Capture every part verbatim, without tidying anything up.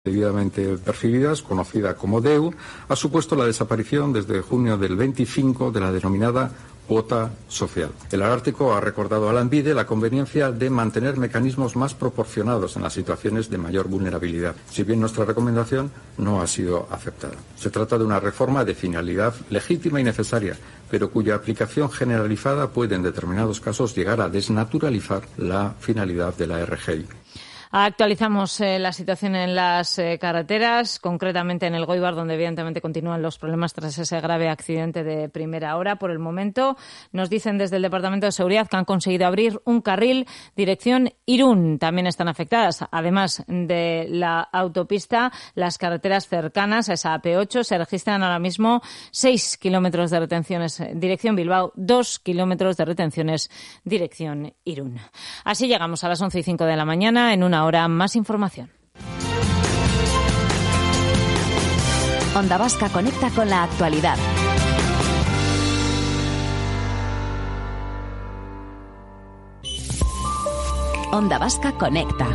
debidamente percibidas, conocida como D E U, ha supuesto la desaparición desde junio del veinticinco de la denominada cuota social. El Arártico ha recordado a Lanbide la conveniencia de mantener mecanismos más proporcionados en las situaciones de mayor vulnerabilidad, si bien nuestra recomendación no ha sido aceptada. Se trata de una reforma de finalidad legítima y necesaria, pero cuya aplicación generalizada puede en determinados casos llegar a desnaturalizar la finalidad de la R G I. Actualizamos eh, la situación en las eh, carreteras, concretamente en el Goibar, donde evidentemente continúan los problemas tras ese grave accidente de primera hora. Por el momento, nos dicen desde el Departamento de Seguridad que han conseguido abrir un carril dirección Irún. También están afectadas, además de la autopista, las carreteras cercanas a esa A P ocho. Se registran ahora mismo seis kilómetros de retenciones dirección Bilbao, dos kilómetros de retenciones dirección Irún. Así llegamos a las once y cinco de la mañana. En una hora más información. Onda Vasca conecta con la actualidad. Onda Vasca conecta.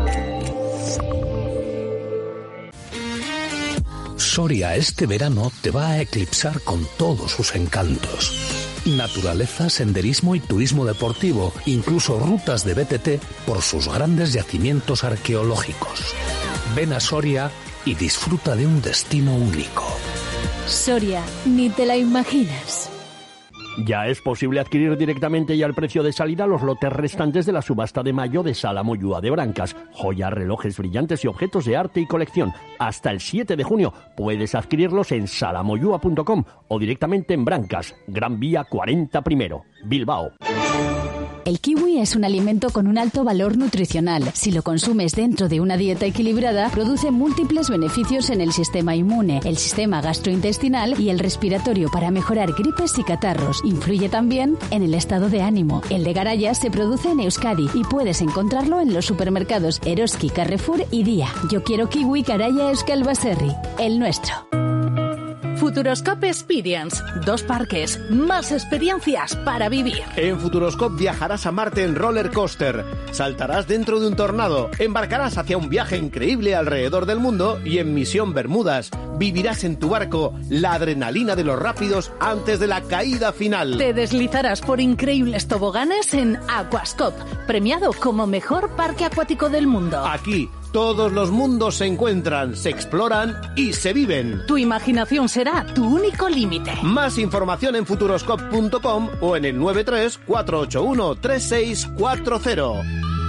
Soria este verano te va a eclipsar con todos sus encantos. Naturaleza, senderismo y turismo deportivo, incluso rutas de B T T por sus grandes yacimientos arqueológicos. Ven a Soria y disfruta de un destino único. Soria, ni te la imaginas. Ya es posible adquirir directamente y al precio de salida los lotes restantes de la subasta de mayo de Sala Moyúa de Brancas. Joyas, relojes brillantes y objetos de arte y colección. Hasta el siete de junio puedes adquirirlos en salamoyúa punto com o directamente en Brancas, Gran Vía cuarenta primero, Bilbao. El kiwi es un alimento con un alto valor nutricional. Si lo consumes dentro de una dieta equilibrada, produce múltiples beneficios en el sistema inmune, el sistema gastrointestinal y el respiratorio para mejorar gripes y catarros. Influye también en el estado de ánimo. El de Garaya se produce en Euskadi y puedes encontrarlo en los supermercados Eroski, Carrefour y Día. Yo quiero kiwi Garaya Euskal Baserri, el nuestro. Futuroscope Experience. Dos parques, más experiencias para vivir. En Futuroscope viajarás a Marte en roller coaster, saltarás dentro de un tornado, embarcarás hacia un viaje increíble alrededor del mundo y en Misión Bermudas vivirás en tu barco la adrenalina de los rápidos antes de la caída final. Te deslizarás por increíbles toboganes en Aquascope, premiado como mejor parque acuático del mundo. Aquí todos los mundos se encuentran, se exploran y se viven. Tu imaginación será tu único límite. Más información en futuroscope punto com o en el nueve tres cuatro ocho uno tres seis cuatro cero.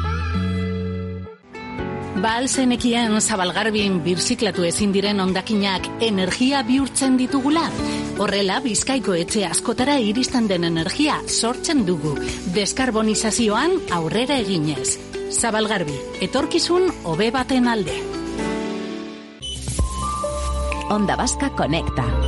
Bal zenekien zabalgarbin birziklatu ezin diren hondakinak energia bihurtzen ditugula. Horrela, Bizkaiko etxe askotara iristen den energia sortzen dugu. Deskarbonizazioan aurrera eginez. Zabalgarbi, etorkizun hobe baten alde. Onda Vasca conecta.